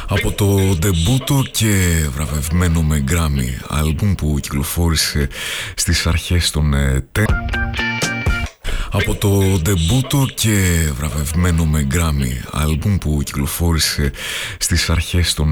Από το ντεμπούτο και βραβευμένο με Γκράμι άλμπουμ που κυκλοφόρησε στις αρχές των Από το ντεμπούτο και βραβευμένο με Γκράμι άλμπουμ που κυκλοφόρησε στις αρχές των